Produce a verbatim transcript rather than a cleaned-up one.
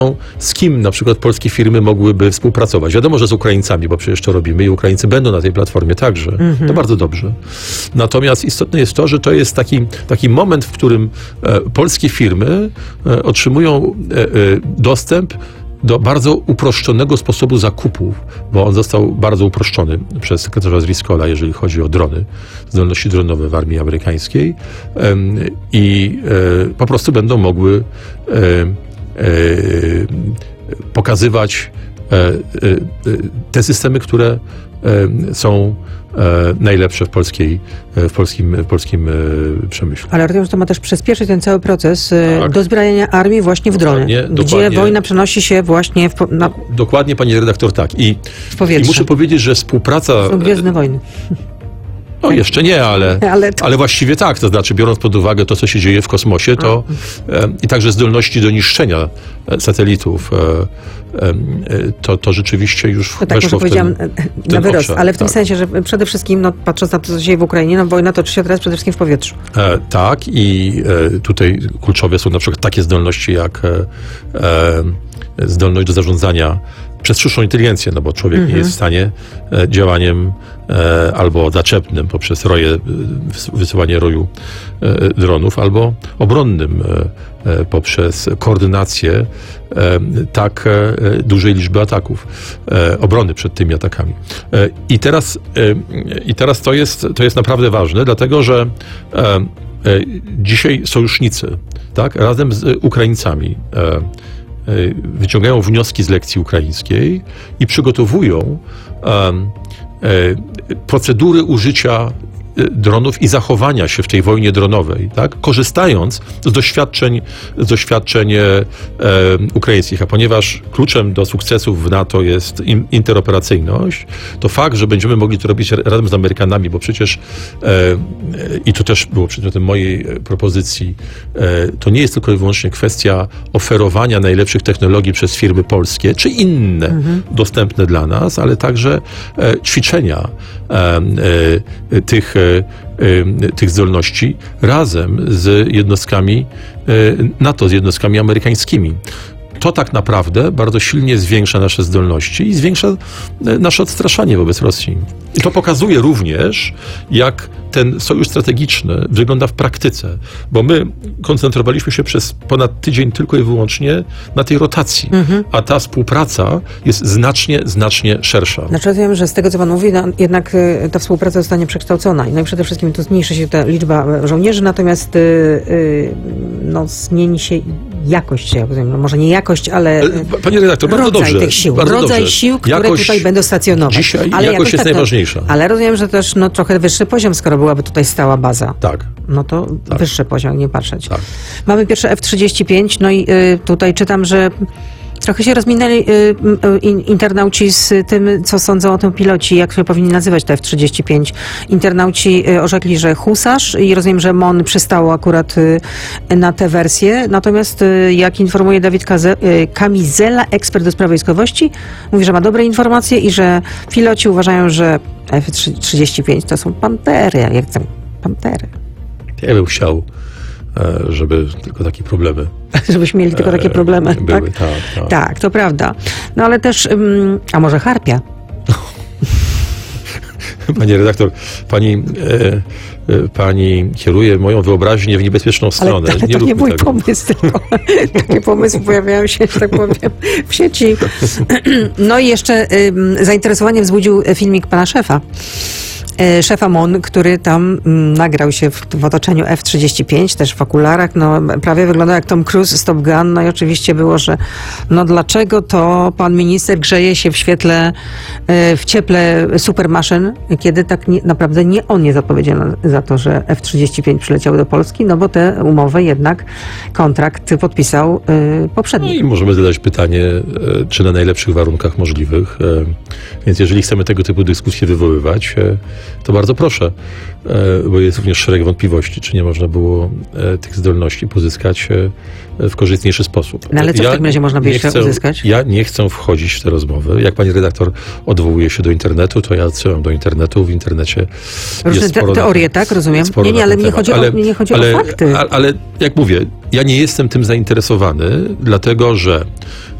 z kim na przykład polskie firmy mogłyby współpracować. Wiadomo, że z Ukraińcami, bo przecież to robimy i Ukraińcy będą na tej platformie także. Mm-hmm. To bardzo dobrze. Natomiast istotne jest to, że to jest taki, taki moment, w którym e, polskie firmy e, otrzymują e, e, dostęp do bardzo uproszczonego sposobu zakupów, bo on został bardzo uproszczony przez sekretarza z Riscola, jeżeli chodzi o drony, zdolności dronowe w armii amerykańskiej i po prostu będą mogły pokazywać te systemy, które są najlepsze w, polskiej, w, polskim, w polskim przemyśle. Ale rozumiem, że to ma też przyspieszyć ten cały proces tak. dozbrajania armii właśnie w drony, dokładnie, gdzie dokładnie, wojna przenosi się właśnie w... Na... Dokładnie, pani redaktor, tak. I, w powietrze. I muszę powiedzieć, że współpraca... Są Gwiezdne Wojny. No jeszcze nie, ale, ale, to... ale właściwie tak. To znaczy, biorąc pod uwagę to, co się dzieje w kosmosie, to e, i także zdolności do niszczenia satelitów, e, e, to, to rzeczywiście już no tak, weszło może w ten, powiedziałam w ten na wyrost, obszar. ale w tym tak. sensie, że przede wszystkim, no, patrząc na to, co się dzieje w Ukrainie, no wojna toczy się teraz przede wszystkim w powietrzu. E, tak i e, tutaj kluczowe są na przykład takie zdolności jak e, e, zdolność do zarządzania przez sztuczną inteligencję, no bo człowiek mm-hmm. nie jest w stanie e, działaniem e, albo zaczepnym poprzez roje, wysyłanie roju e, dronów, albo obronnym e, e, poprzez koordynację e, tak e, dużej liczby ataków, e, obrony przed tymi atakami. E, I teraz, e, i teraz to, jest, to jest naprawdę ważne, dlatego że e, e, dzisiaj sojusznicy, tak, razem z Ukraińcami e, wyciągają wnioski z lekcji ukraińskiej i przygotowują um, e, procedury użycia dronów i zachowania się w tej wojnie dronowej, tak? Korzystając z doświadczeń, z doświadczeń e, ukraińskich. A ponieważ kluczem do sukcesów w NATO jest in, interoperacyjność, to fakt, że będziemy mogli to robić razem z Amerykanami, bo przecież e, i to też było przedmiotem mojej propozycji, e, to nie jest tylko i wyłącznie kwestia oferowania najlepszych technologii przez firmy polskie, czy inne mhm. dostępne dla nas, ale także e, ćwiczenia e, e, tych tych zdolności razem z jednostkami NATO, z jednostkami amerykańskimi. To tak naprawdę bardzo silnie zwiększa nasze zdolności i zwiększa nasze odstraszanie wobec Rosji. I to pokazuje również, jak ten sojusz strategiczny wygląda w praktyce, bo my koncentrowaliśmy się przez ponad tydzień tylko i wyłącznie na tej rotacji, mhm. a ta współpraca jest znacznie, znacznie szersza. Znaczy ja wiem, że z tego, co pan mówi, no, jednak y, ta współpraca zostanie przekształcona. No i przede wszystkim to zmniejszy się ta liczba żołnierzy, natomiast y, y, no, zmieni się jakość, ja powiem, no, może nie jakość, ale Panie redaktor, bardzo rodzaj dobrze. tych sił, bardzo rodzaj dobrze. sił, które jakość, tutaj będą stacjonować. Dzisiaj ale jakość jakoś jest tak, najważniejsza. No, ale rozumiem, że też no, trochę wyższy poziom, skoro byłaby tutaj stała baza. Tak. No to tak. wyższy poziom, nie patrzeć. Tak. Mamy pierwsze F trzydzieści pięć, no i y, tutaj czytam, że trochę się rozminęli y, y, internauci z tym, co sądzą o tym piloci, jak się powinni nazywać te F trzydzieści pięć. Internauci y, orzekli, że husarz i rozumiem, że M O N przystało akurat y, na tę wersję. Natomiast y, jak informuje Dawid Kaze, y, Kamizela, ekspert do spraw wojskowości, mówi, że ma dobre informacje i że piloci uważają, że F trzydzieści pięć to są pantery, jak tam pantery. Ja bym chciał, żeby tylko takie problemy. Żebyśmy mieli tylko takie problemy. Były, tak? Tak, tak. tak, to prawda. No ale też, um, a może harpia? Pani redaktor, pani, e, e, pani kieruje moją wyobraźnię w niebezpieczną stronę. Ale, ale nie to nie mój tego. pomysł, tylko takie pomysły pojawiają się, że tak powiem, w sieci. No i jeszcze um, zainteresowanie wzbudził filmik pana szefa. Szefa M O N, który tam mm, nagrał się w, w otoczeniu F trzydzieści pięć, też w okularach, no prawie wyglądał jak Tom Cruise z Top Gun, no i oczywiście było, że no dlaczego to pan minister grzeje się w świetle, w cieple supermaszyn, kiedy tak nie, naprawdę nie on jest odpowiedzialny za to, że F trzydzieści pięć przyleciały do Polski, no bo tę umowę jednak, kontrakt podpisał y, poprzednio. No i możemy zadać pytanie, czy na najlepszych warunkach możliwych. Więc jeżeli chcemy tego typu dyskusje wywoływać, to bardzo proszę, e, bo jest również szereg wątpliwości, czy nie można było e, tych zdolności pozyskać e, w korzystniejszy sposób. No ale co w takim razie można by nie jeszcze chcę, uzyskać? Ja nie chcę wchodzić w te rozmowy. Jak pani redaktor odwołuje się do internetu, to ja odsyłam do internetu. W internecie Różne jest te, sporo teorie, na, tak? Rozumiem. sporo Nie, nie, na ale ten mnie temat. chodzi, ale, o, mnie chodzi ale, o fakty. Ale, ale jak mówię, ja nie jestem tym zainteresowany, dlatego że